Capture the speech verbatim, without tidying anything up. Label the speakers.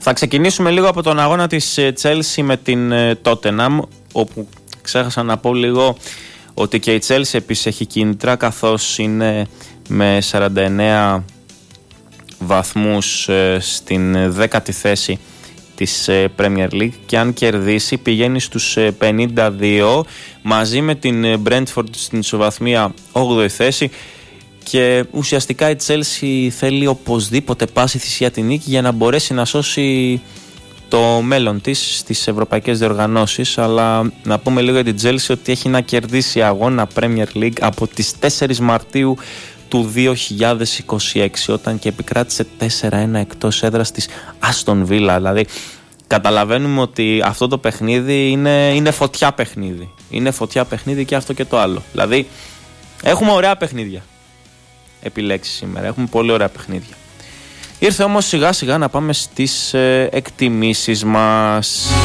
Speaker 1: Θα ξεκινήσουμε λίγο από τον αγώνα της Chelsea με την Tottenham, όπου ξέχασα να πω λίγο ότι και η Chelsea επίσης έχει κίνητρα, καθώς είναι με σαράντα εννέα βαθμούς στην δέκατη θέση της Premier League και αν κερδίσει πηγαίνει στους πενήντα δύο, μαζί με την Brentford στην ισοβαθμία όγδοη θέση, και ουσιαστικά η Chelsea θέλει οπωσδήποτε πάση θυσία τη νίκη για να μπορέσει να σώσει το μέλλον της στις ευρωπαϊκές διοργανώσεις. Αλλά να πούμε λίγο για την Chelsea ότι έχει να κερδίσει αγώνα Premier League από τις τέσσερις Μαρτίου του δύο χιλιάδες είκοσι έξι, όταν και επικράτησε τέσσερα ένα εκτός έδρας της Aston Villa. Δηλαδή καταλαβαίνουμε ότι αυτό το παιχνίδι είναι, είναι φωτιά παιχνίδι. Είναι φωτιά παιχνίδι και αυτό και το άλλο. Δηλαδή έχουμε ωραία παιχνίδια επιλέξει σήμερα. Έχουμε πολύ ωραία παιχνίδια. Ήρθε όμως σιγά σιγά να πάμε στις ε, εκτιμήσεις μας.